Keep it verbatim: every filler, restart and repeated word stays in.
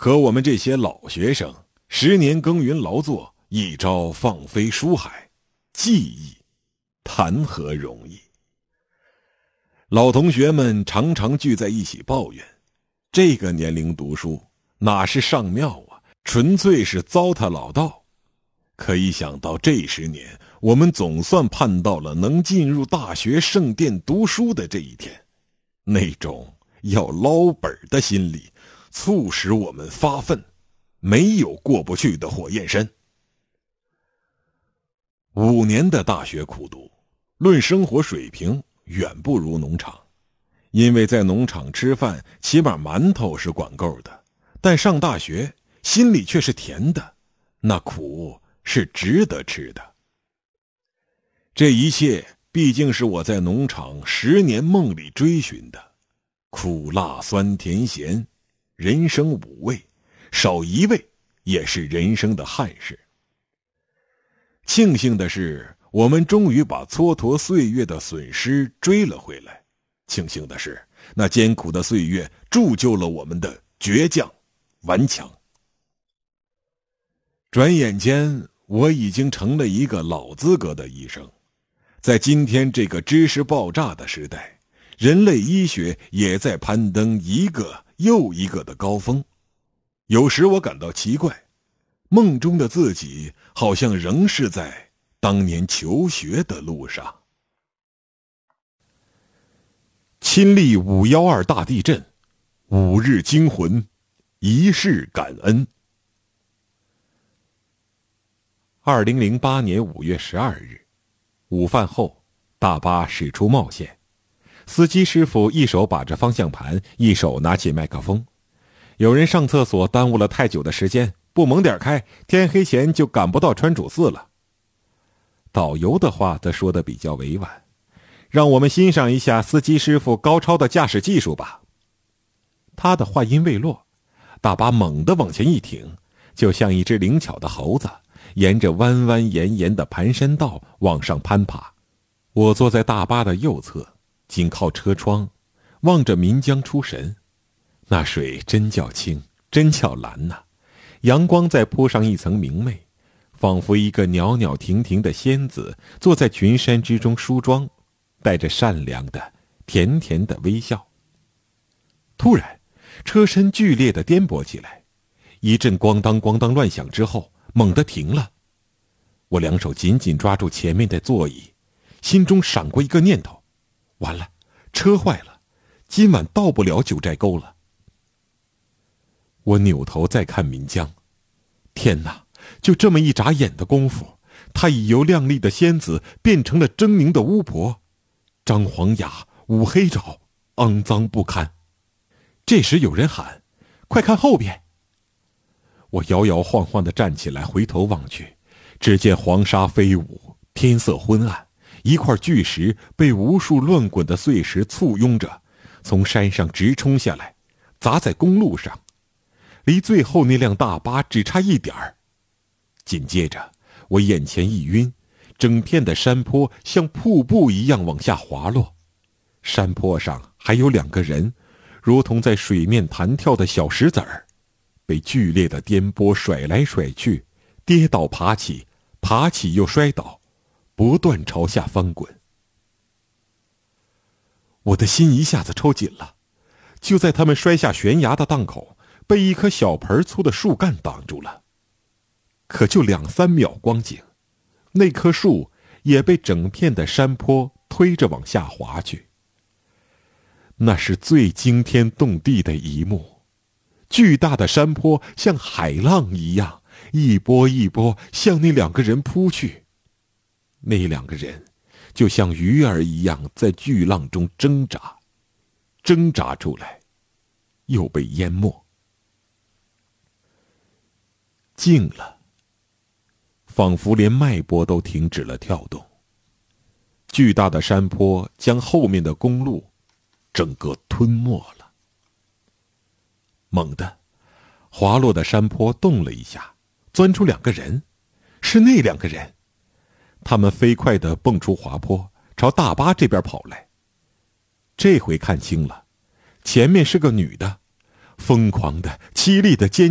可我们这些老学生，十年耕耘劳作，一朝放飞书海，技艺谈何容易？老同学们常常聚在一起抱怨，这个年龄读书哪是上庙啊，纯粹是糟蹋老道。可一想到这十年我们总算盼到了能进入大学圣殿读书的这一天，那种要捞本的心理促使我们发奋，没有过不去的火焰山。五年的大学苦读，论生活水平远不如农场，因为在农场吃饭起码馒头是管够的，但上大学心里却是甜的，那苦是值得吃的。这一切毕竟是我在农场十年梦里追寻的，苦辣酸甜咸，人生五味，少一味也是人生的憾事。庆幸的是，我们终于把蹉跎岁月的损失追了回来。庆幸的是，那艰苦的岁月铸就了我们的倔强顽强。转眼间，我已经成了一个老资格的医生。在今天这个知识爆炸的时代，人类医学也在攀登一个又一个的高峰。有时我感到奇怪，梦中的自己好像仍是在当年求学的路上。亲历五一二大地震，五日惊魂，一世感恩。二零零八年五月十二日，午饭后，大巴驶出茂县，司机师傅一手把着方向盘，一手拿起麦克风。有人上厕所耽误了太久的时间，不猛点开，天黑前就赶不到川主寺了。导游的话则说得比较委婉，让我们欣赏一下司机师傅高超的驾驶技术吧。他的话音未落，大巴猛地往前一挺，就像一只灵巧的猴子，沿着弯弯延延的盘山道往上攀爬。我坐在大巴的右侧，紧靠车窗，望着岷江出神。那水真叫清，真叫蓝呐、啊！阳光再铺上一层明媚，仿佛一个袅袅婷婷的仙子坐在群山之中梳妆，带着善良的甜甜的微笑。突然车身剧烈地颠簸起来，一阵咣当咣当乱响之后猛地停了。我两手紧紧抓住前面的座椅，心中闪过一个念头，完了，车坏了，今晚到不了九寨沟了。我扭头再看岷江，天哪，就这么一眨眼的功夫，她已由靓丽的仙子变成了狰狞的巫婆，张黄雅，五黑爪，肮脏不堪。这时有人喊，快看后边。我摇摇晃晃地站起来，回头望去，只见黄沙飞舞，天色昏暗，一块巨石被无数乱滚的碎石簇拥着，从山上直冲下来，砸在公路上，离最后那辆大巴只差一点儿。紧接着我眼前一晕，整片的山坡像瀑布一样往下滑落，山坡上还有两个人，如同在水面弹跳的小石子儿，被剧烈的颠簸甩来甩去，跌倒爬起，爬起又摔倒，不断朝下翻滚。我的心一下子抽紧了，就在他们摔下悬崖的档口，被一棵小盆粗的树干挡住了。可就两三秒光景，那棵树也被整片的山坡推着往下滑去。那是最惊天动地的一幕，巨大的山坡像海浪一样，一波一波向那两个人扑去。那两个人就像鱼儿一样在巨浪中挣扎，挣扎出来，又被淹没。静了，仿佛连脉搏都停止了跳动。巨大的山坡将后面的公路整个吞没了。猛地，滑落的山坡动了一下，钻出两个人，是那两个人。他们飞快地蹦出滑坡，朝大巴这边跑来。这回看清了，前面是个女的，疯狂的、凄厉的尖